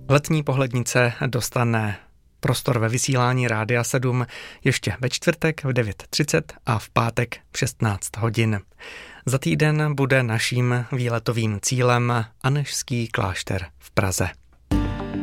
Letní pohlednice dostane prostor ve vysílání Rádia 7 ještě ve čtvrtek v 9:30 a v pátek v 16 hodin. Za týden bude naším výletovým cílem Anežský klášter v Praze.